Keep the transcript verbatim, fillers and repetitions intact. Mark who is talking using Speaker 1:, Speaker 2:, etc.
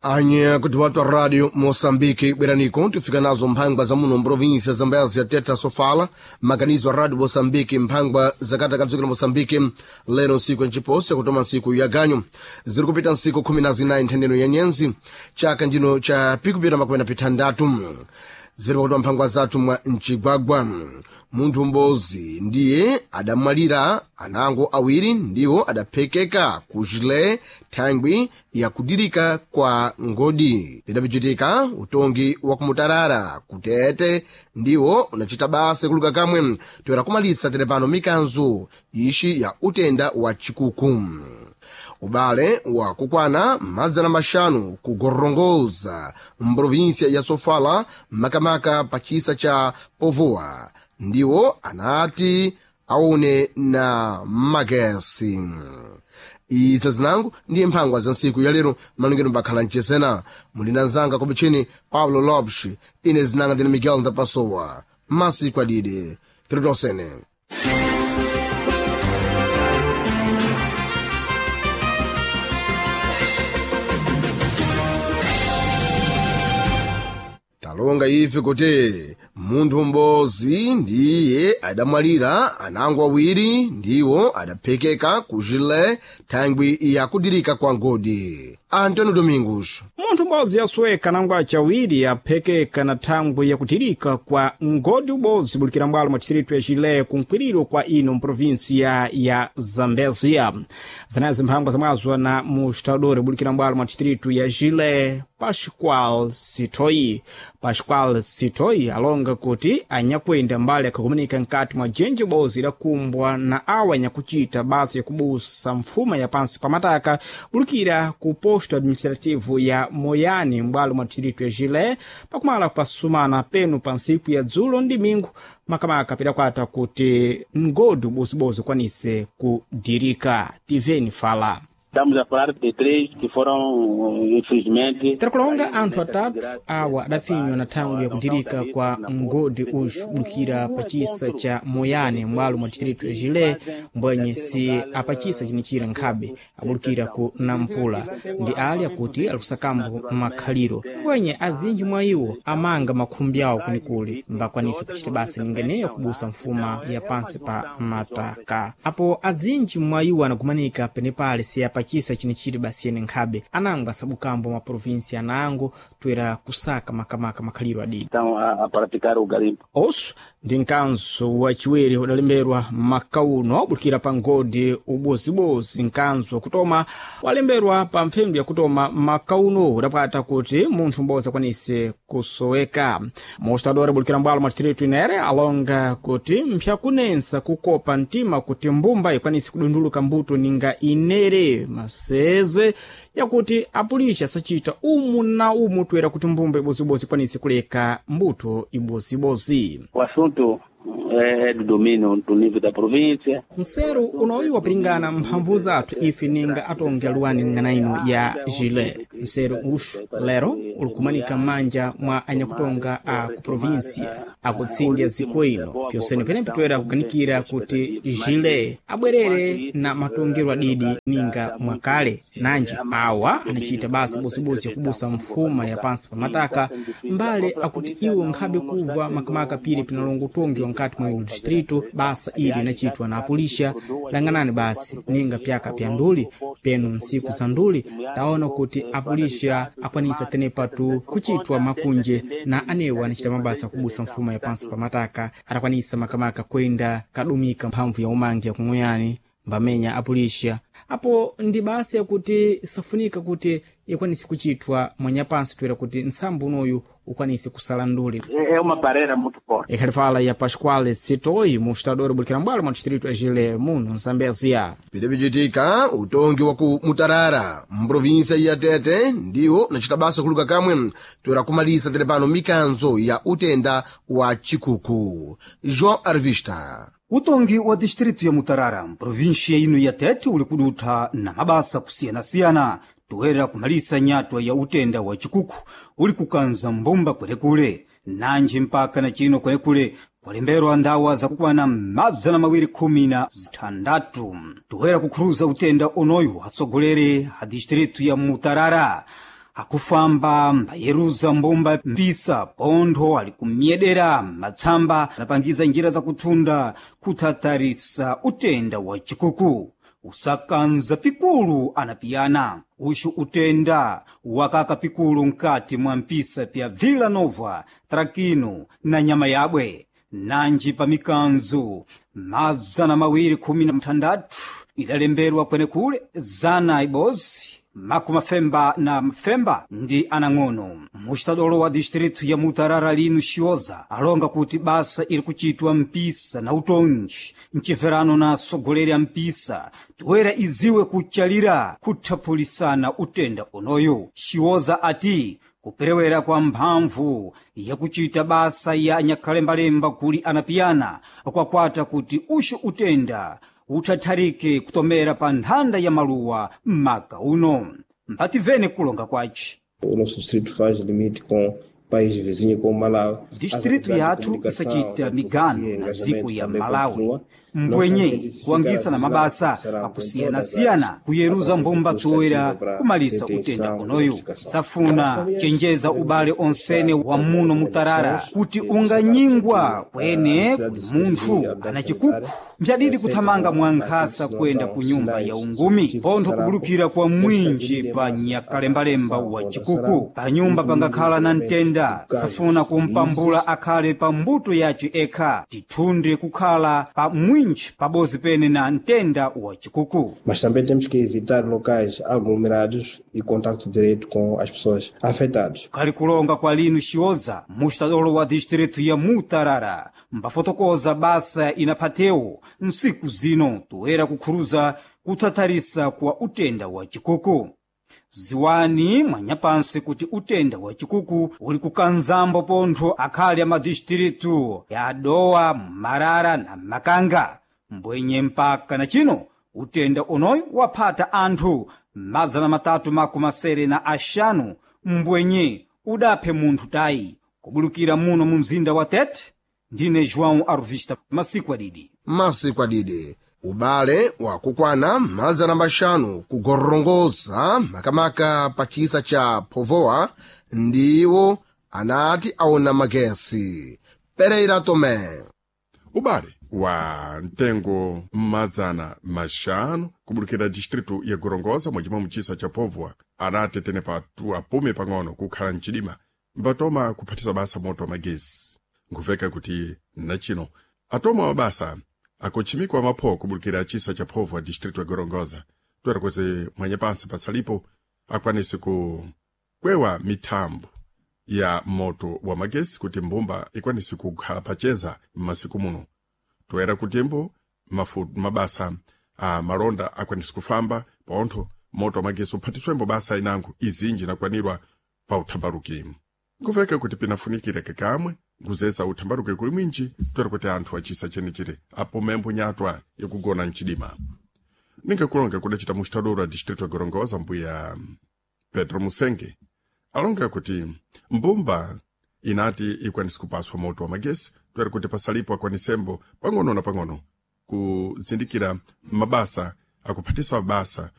Speaker 1: Anya kuti watu wa Radio Moçambique Beraniko tifika nazo mphangwa za muno província za Zambésia ya Teta Sofala maganizo wa Radio Moçambique mphangwa zakata kabziko na Moçambique leno siku nchiposi ya kutoma siku ya ganyo ziri kupita siku kumi na zinayi nthendeno ya nyenzi chaka njino cha pikupita makumi na pitandatu zipita kutoma mphangwa zatu mwa nchigwagwa. Munthu mbozi ndiye adamwalira, anango awiri ndiwo adaphekeka kujile thangwi ya kudirika kwa ngodi. Pidapichitika utongi wa kumutarara kutete ndiwo unachita basa kuluka kamwe toera kumalisa telepano mikanzo ishi ya utenda wa chikuku. Ubale wa kukwana mazana mashanu kugorongoza mprovinsia ya Sofala makamaka pachisa cha Povoa ndiwo anati aone na magesi. Isa zinangu ndiye mphangwa za nsiku ya lero manungeno mbakhala nchesena mulina nzanga kubichini Pablo Lopes ine zinanga ndine Miguel Ndapasowa masiku adide tridosene. Talonga ife kuti munthu mbozi ndiye adamwalira, anango awiri ndiwo adaphekeka kujile thangwi ya kudirika kwa ngodi. Antônio Domingos.
Speaker 2: Munthu mbozi yasweka nangwa achawiri aphekeka na thangwi ya kudirika kwa ngodi ubozi bulikira mbwalo mwa distrito ya Jile kunkwiriro kwa ino mprovinsia ya Zambésia. Zanazi mphangwa zamwazwa na mustadori bulikira mbwalo mwa distrito ya Jile Pascual Sitoi. Pascual Sitoi alonga kuti anyakwenda mbali akakomunika nkati mwa jenje bozi la kumbwa na awa nyakuchita basi ya kubusa mfuma ya pansi pamataka bulikira ku posto administrativo ya Moyani mbwalo mwa distrito ya Jile pakumala kupasumana penu pansipu ya dzulo ndi mingu makamaka pida kwata kuti ngodu bozibozi kwanise kudirika. Tiveni fala.
Speaker 3: Estamos a falar de três que foram, infelizmente...
Speaker 2: Tarakulonga anthu atatu awa adafinywa na thangwi ya kudirika kwa ngodi ushu bulukira pachisa cha Moyane mbwalo mwa distrito ya Jile mbwenye si apachisa chinichira nkhabe abulukira ku Nampula ndi ali akuti alikusakambo makhaliro mbwenye azinji mwa iwo amanga makhumbi awo kunikuli mbakwanisa kuchita basi ningeneyo kubusa mfuma ya pansi pa mataka. Apo azinji mwa iwo anagumanika penepale si apa chisa chinichiri basi yene nkhabe anango asabukambo ma provinsia anango tuera kusaka makamaka makhaliro adidi.
Speaker 3: Então a, a praticar o garimpo.
Speaker 2: Osu ndi nkanzo wa chiweri udalemberwa makauno bulikira pa ngodi ubozibozi nkanzo kutoma walemberwa pa mphembe ya kutoma makauno udapata kuti munthu mboza kwanise kusoweka. Mostadora bulikira mbwalo mwa distrito inere alonga kuti mpya kunensa kukopa ntima kuti mbumba ikwanise kudunduluka mbuto ninga inere maseze yakuti apulisha sachita umu na umu tuera kuti mbumba ibozibozi kwanise kuleka mbuto ibozibozi.
Speaker 3: O assunto é do domínio do nível da província.
Speaker 2: Nseru unoiwa pilingana mphamvu zathu ife ninga atonga luwani ngana ino ya Jile. Nseru ushu lero ulikumanika manja mwa anyakutonga a ku provinsia akutsindya ziko ino pyosene penepe tuera kuganikira kuti Jile abwerere na matongero adidi ninga mwakale nanji awa anachita basi bosibosi ya kubusa mfuma ya pansi pa mataka mbale akuti iwo nkhabe kuva makamaka pili pinalongo tongi wankati mwa ino distrito basa ili nachitwa na apulisha langanani basi ninga pyaka pya nduli penu nsiku za nduli taona kuti apulisha apwanisa tenepatu kuchitwa makunje na anewa anachita mabasa kubusa mfuma ya pansi pa mataka atakwanisa makamaka kwenda kadumika mphamvu ya umangi ya kung'oyani mbamenya apulisha. Apo ndi basi ya kuti safunika kuti ikwanisi kuchitwa mwanya pansi tuera kuti nsambu unoyu ukwanisi kusala nduli.
Speaker 3: É uma barreira muito forte.
Speaker 2: Ikhalifala ya Pascual Sitoi mustadori bulikira mbwalo mwa distrito ya Jile muno Zambésia.
Speaker 1: Pidapichitika utongi wa kumutarara mprovinsia ya Tete ndiwo nachita basa kuluka kamwe tuera kumalisa telepano mikanzo ya utenda wa chikuku. João Arvista.
Speaker 4: Utongi wa distrito ya Mutarara mprovinsia ino ya Tete ulikudutha na mabasa kusiyana-siyana toera kumalisa nyatwa ya utenda wa chikuku ulikukanza mbumba kwelekule nanji mpaka na chino kwelekule kwalemberwa ndawa za kukwana mazana mawiri kumi na zitandatu toera kukhuruza utenda onoyu asogolere a distrito ya Mutarara akufamba mbayeruza mbumba mpisa pontho ali kumyedera matsamba anapangiza njira za kuthunda kuthatarisa utenda wa chikuku usakanza pikulu anapiyana uxu utenda wakaka pikulu nkati mwa mpisa pya Vila Nova, Trakino na nyama yabwe nanji pa mikanzu mazana mawiri kumi na mtandatu idalemberwa kwenekule zana ibozi makumafemba na mfemba ndi anang'ono. Muxitadolo wa distritu ya Mutarara lino Xioza alonga kuti basa ili kuchitwa mpisa na utonji mcheverano na sogoleri ya mpisa toera iziwe kuchalira kuthapulisana utenda onoyo. Xioza ati kuperewera kwa mphamvu ya kuchita basa ya nyakhalembalemba kuli anapiyana kwakwata kuti uxu utenda uthatharike kutomera pa nthanda ya maluwa maka uno. Mpativene kulonga kwaci.
Speaker 5: O nosso distrito faz limite com país vizinho com Malawi.
Speaker 4: Distritu yathu isachita migano na dziko ya Malawi mbwenye kuangisa na mabasa akusiyana-siyana kuyeruza mbumba toera kumalisa utenda onoyo. Safuna chenjeza ubale onsene wa muno Mutarara kuti unganyingwa kwene kuli munthu anachikuku mjadidi kuthamanga mwankhasa kwenda ku nyumba ya ungumi pontho kubulukira kwa mwinji pa nyakalembalemba wa chikuku pa nyumba pangakhala na ntenda. Safuna kumpambula akhale pa mbuto yace ekha tithunde kukhala pa mwinji pabozi pene na ntenda wa chikuku.
Speaker 5: Mas também temos que evitar locais aglomerados e contato direto com as pessoas afetadas.
Speaker 4: Kali kulonga kwa lino Xioza muxitadolo wa distritu ya Mutarara mbafotokoza basa inaphateo nsiku zino toera kukhuruza kuthatharisa kwa utenda wa chikuku. Ziwani mwanyapansi kuti utenda wa chikuku uli kukanzambo pontho akhali ya madistritu ya Dowa, Marara na Makanga mbwenye mpaka na chino utenda onoyo waphata anthu mazana matatu makumasere na axanu mbwenye udaphe munthu tayi kubulukira muno mu mzinda wa Tete. Ndine João Aruvista masiku adidi
Speaker 1: masiku adidi ubale wa kukwana mazana maxanu kugorongoza makamaka pa chisa cha Povoa ndiwo anati aona magesi. Pereira Tome.
Speaker 6: Ubale wa ntengo mazana maxanu kubulukira distritu ya Gorongosa mwajima muchisa cha Povoa anati tenepa tu apume pang'ono kukhala mchidima mbatoma kuphatisa basa moto wa magesi. Nkufeka kuti nachino atoma wa basa akuchimikwa mapho kubulukira chisa cha Povoa distritu ya Gorongosa twera kweze mwanyapansi pasalipo akwanisi ku kwewa mitambo ya moto wa magesi kuti mbumba ikwanisi kukhala pacheza mmasiku muno. Twera kutembo mafu mabasa a malonda akwanisi kufamba pontho moto wa magesi uphatiswembo basa inangu izinji nakwanirwa pa uthambaruki. Kufeka kuti pinafunikira kekamwe nguzeza uthambaruke kuli mwinji twera kuti anthu achisa chenichire apo membo nyatwa yakugona mchidima. Ninga kulonga kudachita muxitadolo wa distritu ya Gorongosa mbuya Pedro Musenge alonga kuti mbumba inati ikwanisi kupaswa moto wa magesi twera kuti pasalipo akwanisembo pang'ono na pang'ono kuzindikira mabasa akuphatisa basa